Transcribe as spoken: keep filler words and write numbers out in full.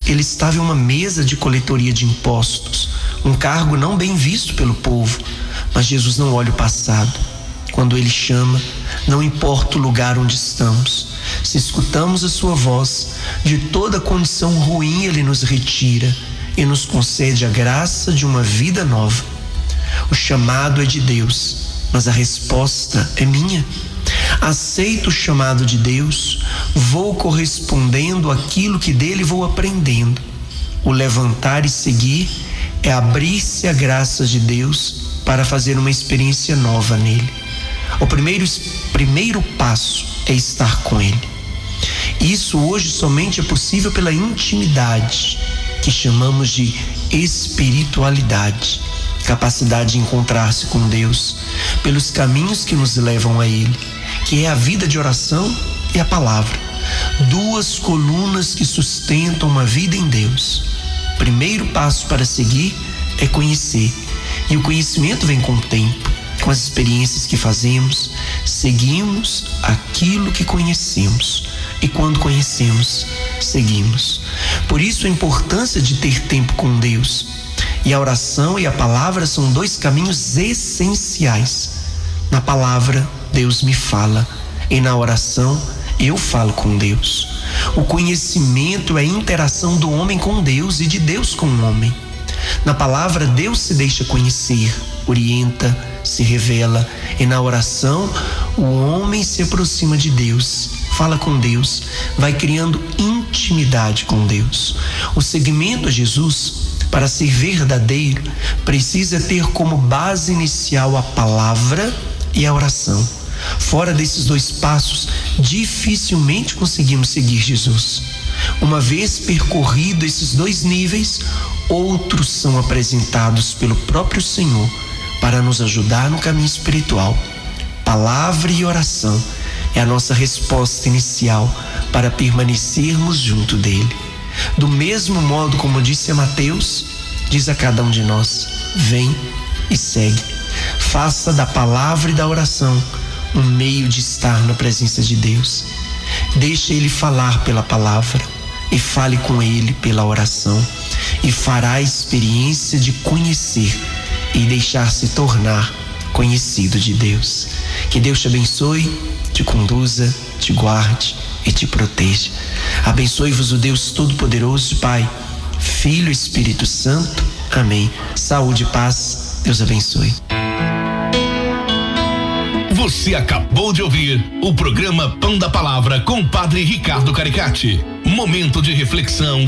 ele estava em uma mesa de coletoria de impostos, um cargo não bem visto pelo povo. Mas Jesus não olha o passado. Quando ele chama, não importa o lugar onde estamos, se escutamos a sua voz, de toda condição ruim ele nos retira e nos concede a graça de uma vida nova. O chamado é de Deus, mas a resposta é minha. Aceito o chamado de Deus, vou correspondendo àquilo que dele vou aprendendo. O levantar e seguir é abrir-se à graça de Deus para fazer uma experiência nova nele. O primeiro, primeiro passo é estar com ele. Isso hoje somente é possível pela intimidade, que chamamos de espiritualidade, capacidade de encontrar-se com Deus pelos caminhos que nos levam a ele, que é a vida de oração e a palavra, duas colunas que sustentam uma vida em Deus. Primeiro passo para seguir é conhecer, e o conhecimento vem com o tempo, com as experiências que fazemos. Seguimos aquilo que conhecemos, e quando conhecemos, seguimos. Por isso a importância de ter tempo com Deus. E a oração e a palavra são dois caminhos essenciais. Na palavra, Deus me fala, e na oração, eu falo com Deus. O conhecimento é a interação do homem com Deus e de Deus com o homem. Na palavra, Deus se deixa conhecer, orienta, se revela, e na oração, o homem se aproxima de Deus, fala com Deus, vai criando intimidade com Deus. O seguimento a Jesus, para ser verdadeiro, precisa ter como base inicial a palavra e a oração. Fora desses dois passos, dificilmente conseguimos seguir Jesus. Uma vez percorrido esses dois níveis, outros são apresentados pelo próprio Senhor para nos ajudar no caminho espiritual. Palavra e oração é a nossa resposta inicial para permanecermos junto dele. Do mesmo modo como disse a Mateus, diz a cada um de nós: vem e segue. Faça da palavra e da oração um meio de estar na presença de Deus. Deixe ele falar pela palavra e fale com ele pela oração, e fará a experiência de conhecer e deixar-se tornar conhecido de Deus. Que Deus te abençoe, te conduza, te guarde e te proteja. Abençoe-vos o Deus Todo-Poderoso, Pai, Filho e Espírito Santo. Amém. Saúde e paz. Deus abençoe. Você acabou de ouvir o programa Pão da Palavra com o Padre Ricardo Caricati. Momento de reflexão,